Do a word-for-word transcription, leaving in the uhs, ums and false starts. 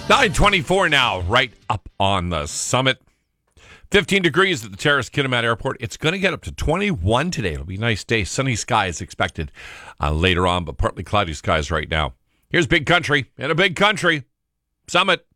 nine twenty-four now, right up on the summit. fifteen degrees at the Terrace Kitimat Airport. It's going to get up to twenty-one today. It'll be a nice day. Sunny skies expected uh, later on, but partly cloudy skies right now. Here's Big Country in a big country. Summit.